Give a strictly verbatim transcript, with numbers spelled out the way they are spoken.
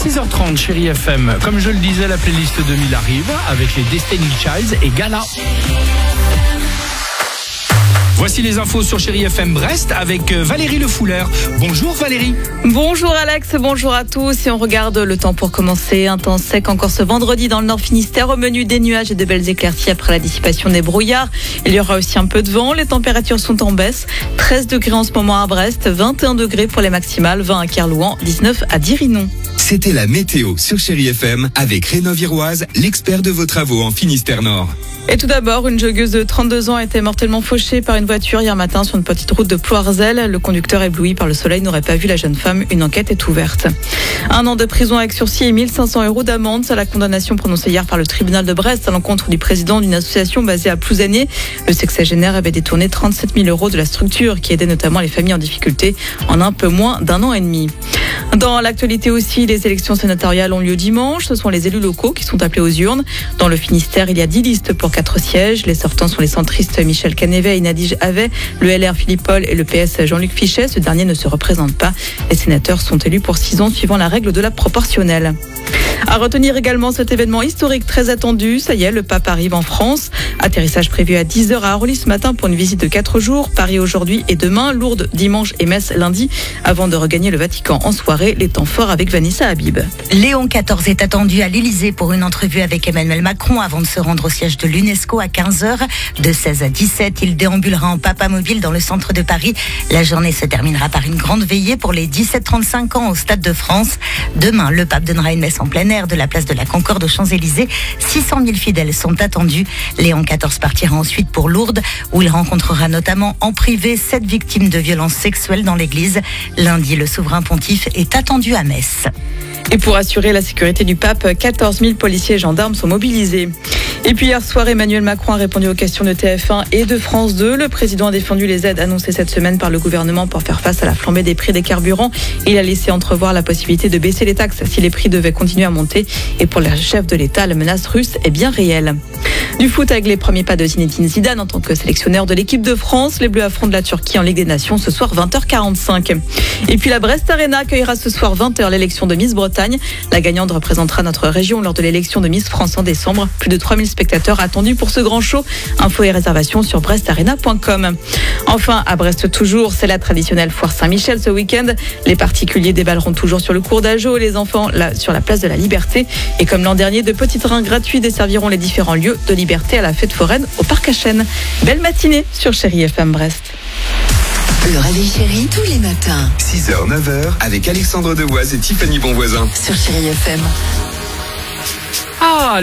six heures trente, chérie F M. Comme je le disais, la playlist deux mille arrive avec les Destiny Childs et Gala. Voici les infos sur Chérie F M Brest avec Valérie Le Fouleur. Bonjour Valérie. Bonjour Alex, bonjour à tous. Si on regarde le temps pour commencer, un temps sec encore ce vendredi dans le Nord Finistère, au menu des nuages et de belles éclaircies après la dissipation des brouillards. Il y aura aussi un peu de vent, les températures sont en baisse. treize degrés en ce moment à Brest, vingt et un degrés pour les maximales, vingt à Kerlouan, dix-neuf à Dirinon. C'était la météo sur Chérie F M avec Rénov-Iroise, l'expert de vos travaux en Finistère Nord. Et tout d'abord, une joggeuse de trente-deux ans a été mortellement fauchée par une voiture hier matin sur une petite route de Ploirzel. Le conducteur ébloui par le soleil n'aurait pas vu la jeune femme. Une enquête est ouverte. Un an de prison avec sursis et mille cinq cents euros d'amende. C'est la condamnation prononcée hier par le tribunal de Brest à l'encontre du président d'une association basée à Plouzané. Le sexagénaire avait détourné trente-sept mille euros de la structure qui aidait notamment les familles en difficulté en un peu moins d'un an et demi. Dans l'actualité aussi, les élections sénatoriales ont lieu dimanche. Ce sont les élus locaux qui sont appelés aux urnes. Dans le Finistère, il y a dix listes pour quatre sièges. Les sortants sont les centristes Michel Canévet et Nadige Havet, le L R Philippe Paul et le P S Jean-Luc Fichet. Ce dernier ne se représente pas. Les sénateurs sont élus pour six ans suivant la règle de la proportionnelle. À retenir également cet événement historique très attendu. Ça y est, le pape arrive en France. Atterrissage prévu à dix heures à Orly ce matin pour une visite de quatre jours. Paris aujourd'hui et demain, Lourdes dimanche et Metz lundi, avant de regagner le Vatican en soirée. Les temps forts avec Vanessa Habib. Léon quatorze est attendu à l'Élysée pour une entrevue avec Emmanuel Macron avant de se rendre au siège de l'UNESCO à quinze heures. De seize à dix-sept, il déambulera en papamobile dans le centre de Paris. La journée se terminera par une grande veillée pour les dix-sept trente-cinq ans au Stade de France. Demain, le pape donnera une messe en plein air de la place de la Concorde aux Champs-Élysées. six cent mille fidèles sont attendus. Léon quatorze partira ensuite pour Lourdes, où il rencontrera notamment en privé sept victimes de violences sexuelles dans l'église. Lundi, le souverain pontife est attendu à Metz. Et pour assurer la sécurité du pape, quatorze mille policiers et gendarmes sont mobilisés. Et puis hier soir, Emmanuel Macron a répondu aux questions de T F un et de France deux. Le président a défendu les aides annoncées cette semaine par le gouvernement pour faire face à la flambée des prix des carburants. Il a laissé entrevoir la possibilité de baisser les taxes si les prix devaient continuer à monter. Et pour le chef de l'État, la menace russe est bien réelle. Du foot avec les premiers pas de Zinedine Zidane en tant que sélectionneur de l'équipe de France. Les Bleus affrontent la Turquie en Ligue des Nations ce soir vingt heures quarante-cinq. Et puis la Brest Arena accueillera ce soir vingt heures l'élection de Miss Bretagne. La gagnante représentera notre région lors de l'élection de Miss France en décembre. Plus de trois mille spectateurs attendus pour ce grand show. Infos et réservations sur brest arena point com. Enfin, à Brest toujours, c'est la traditionnelle foire Saint-Michel ce week-end. Les particuliers déballeront toujours sur le cours d'Ageau, les enfants là, sur la place de la Liberté. Et comme l'an dernier, de petits trains gratuits desserviront les différents lieux de Liberté à la fête foraine au Parc à Chênes. Belle matinée sur Chérie F M Brest. Le réveil chéri tous les matins. six heures neuf heures avec Alexandre Devoise et Tiffany Bonvoisin. Sur Chérie F M. Ah